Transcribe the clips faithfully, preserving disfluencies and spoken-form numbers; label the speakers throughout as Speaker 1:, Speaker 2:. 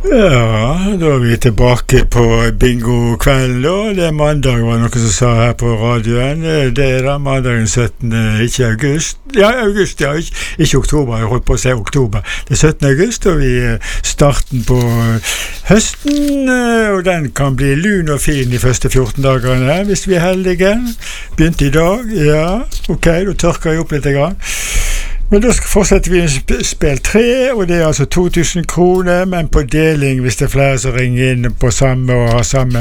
Speaker 1: Ja, da er vi tilbake på bingo-kvelden da. Det er mandag, var noe som sa her på radioen. Det er da mandagen syttende, ikke august. Ja, august, ja, ikke, ikke oktober, jeg holdt på å si oktober. Det er syttende august, og vi er starten på høsten, og den kan bli lun og fin de første fjorten dagene, hvis vi er heldige. Begynte i dag, ja, ok, da tørker jeg opp litt grann. Men da fortsetter vi sp spill tre, og det er altså to tusen kroner, men på deling hvis det er flere som ringer inn på samme og har samme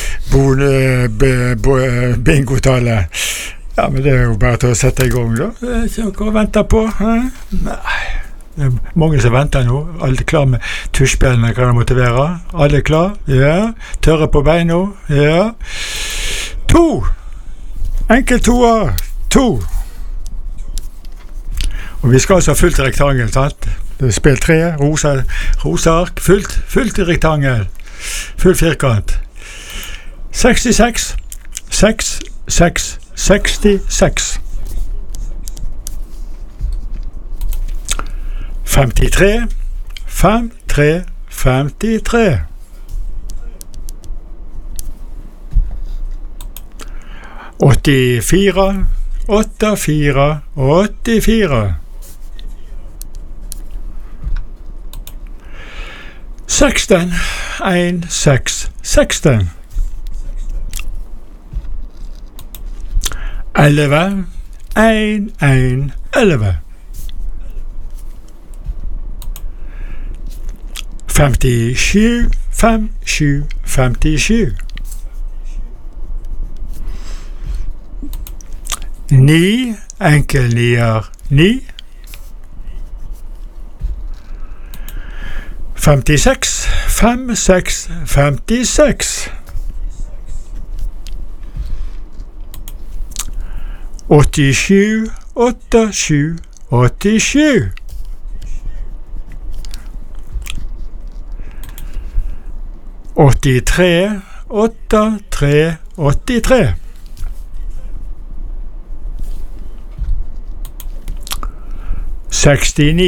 Speaker 1: bingotallet. Ja, men det er jo bare til å sette i gang da. Det er ikke noe å vente på. Hæ? Nei, det er mange som venter nå. Alle er klar med tuschspillene, hva det måtte være. Alle er klar? Ja. Tørre på beina? Ja. To! Enkelt toer. To! Og vi skal altså ha fullt rektangel, sant? Det er spill tre, rosa, rosa ark, fullt, fullt rektangel, full firkant. sekstiseks, seks, seks, sekstiseks. femtitre, fem, tre, femtitre. åttifire, åtte, fire, åttifire. seksten, en, seks, seksten. elleve, en, en, elleve. femtisju, fem, sju, femtisju. Ni, enkel nier, ni. femtiseks, fem, seks, femtiseks. åttisju, åtte, sju, åttisju. åttitre, åtte, tre, åttitre. sekstini.